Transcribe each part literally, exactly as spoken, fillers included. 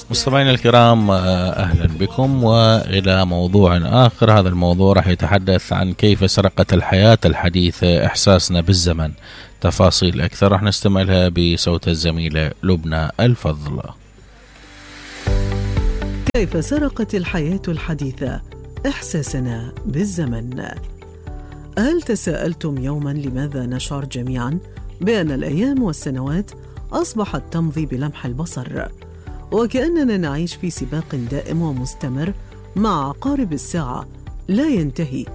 مستمعينا الكرام، أهلا بكم وإلى موضوع آخر. هذا الموضوع راح يتحدث عن كيف سرقت الحياة الحديثة إحساسنا بالزمن. تفاصيل أكثر راح نستمع لها بصوت الزميلة لبنى الفضل. كيف سرقت الحياة الحديثة إحساسنا بالزمن؟ هل تساءلتم يوما لماذا نشعر جميعا بأن الأيام والسنوات أصبحت تمضي بلمح البصر، وكأننا نعيش في سباق دائم ومستمر مع عقارب الساعة لا ينتهي؟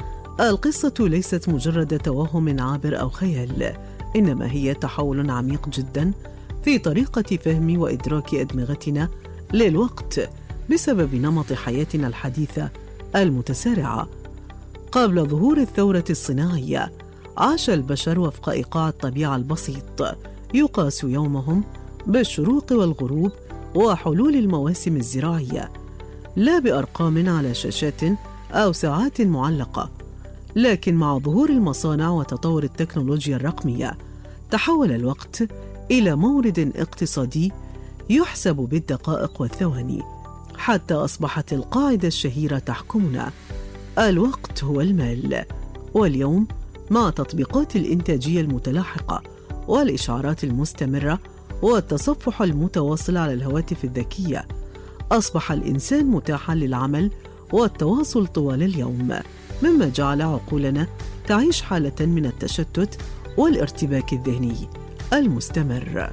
القصة ليست مجرد توهم عابر أو خيال، إنما هي تحول عميق جدا في طريقة فهم وإدراك أدمغتنا للوقت بسبب نمط حياتنا الحديثة المتسارعة. قبل ظهور الثورة الصناعية عاش البشر وفق إيقاع الطبيعة البسيط، يقاس يومهم بالشروق والغروب وحلول المواسم الزراعية، لا بأرقام على شاشات أو ساعات معلقة. لكن مع ظهور المصانع وتطور التكنولوجيا الرقمية تحول الوقت إلى مورد اقتصادي يحسب بالدقائق والثواني، حتى أصبحت القاعدة الشهيرة تحكمنا: الوقت هو المال. واليوم مع تطبيقات الإنتاجية المتلاحقة والإشعارات المستمرة والتصفح المتواصل على الهواتف الذكية، أصبح الإنسان متاحاً للعمل والتواصل طوال اليوم، مما جعل عقولنا تعيش حالة من التشتت والارتباك الذهني المستمر.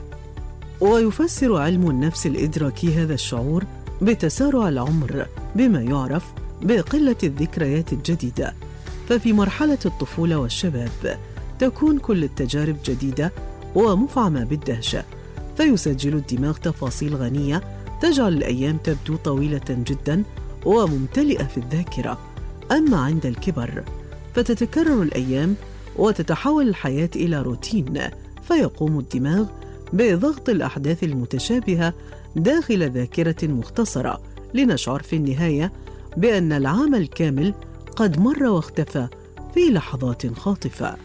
ويفسر علم النفس الإدراكي هذا الشعور بتسارع العمر بما يعرف بقلة الذكريات الجديدة. ففي مرحلة الطفولة والشباب تكون كل التجارب جديدة ومفعمة بالدهشة، فيسجل الدماغ تفاصيل غنية تجعل الأيام تبدو طويلة جدا وممتلئة في الذاكرة. أما عند الكبر فتتكرر الأيام وتتحول الحياة إلى روتين، فيقوم الدماغ بضغط الأحداث المتشابهة داخل ذاكرة مختصرة لنشعر في النهاية بأن العام الكامل قد مر واختفى في لحظات خاطفة.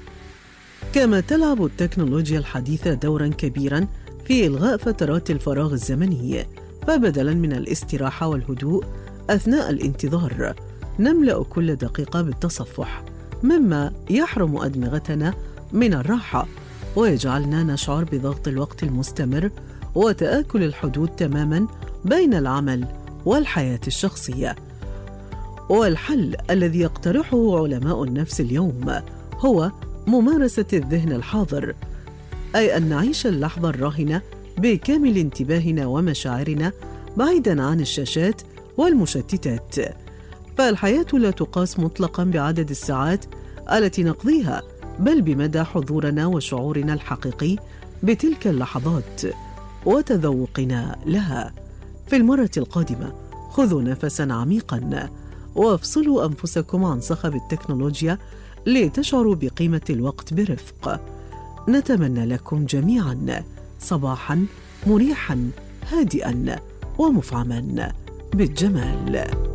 كما تلعب التكنولوجيا الحديثة دورا كبيرا في إلغاء فترات الفراغ الزمني، فبدلا من الاستراحة والهدوء أثناء الانتظار نملأ كل دقيقة بالتصفح، مما يحرم أدمغتنا من الراحة ويجعلنا نشعر بضغط الوقت المستمر وتآكل الحدود تماما بين العمل والحياة الشخصية. والحل الذي يقترحه علماء النفس اليوم هو ممارسة الذهن الحاضر، أي أن نعيش اللحظة الراهنة بكامل انتباهنا ومشاعرنا بعيداً عن الشاشات والمشتتات. فالحياة لا تقاس مطلقاً بعدد الساعات التي نقضيها، بل بمدى حضورنا وشعورنا الحقيقي بتلك اللحظات وتذوقنا لها. في المرة القادمة خذوا نفساً عميقاً وافصلوا أنفسكم عن صخب التكنولوجيا لتشعروا بقيمة الوقت برفق. نتمنى لكم جميعاً صباحاً مريحاً هادئاً ومفعماً بالجمال.